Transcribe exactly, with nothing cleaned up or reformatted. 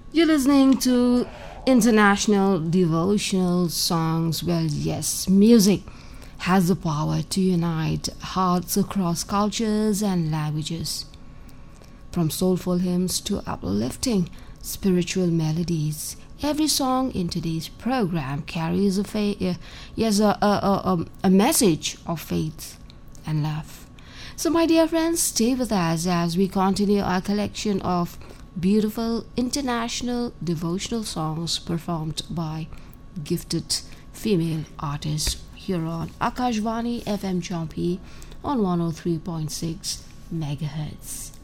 You're listening to international devotional songs. Well, yes, music has the power to unite hearts across cultures and languages. From soulful hymns to uplifting spiritual melodies, every song in today's program carries a fa- uh, yes a, a, a, a a message of faith and love. So, my dear friends, stay with us as we continue our collection of beautiful international devotional songs performed by gifted female artists here on Akashvani F M Champi on one oh three point six megahertz.